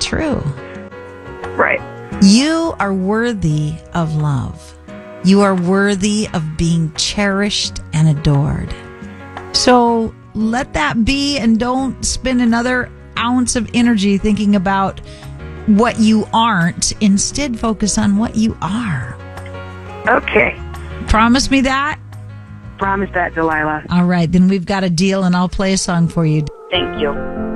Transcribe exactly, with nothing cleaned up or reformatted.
true. Right. You are worthy of love. You are worthy of being cherished and adored. So let that be, and don't spend another ounce of energy thinking about what you aren't. Instead, focus on what you are. Okay. Promise me that? Promise that, Delilah. All right, then we've got a deal, and I'll play a song for you. Thank you.